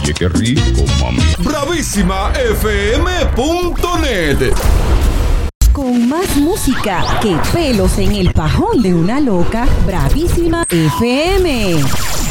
Oye, qué rico, mami. BravísimaFM.net. Con más música que pelos en el pajón de una loca, Bravísima FM.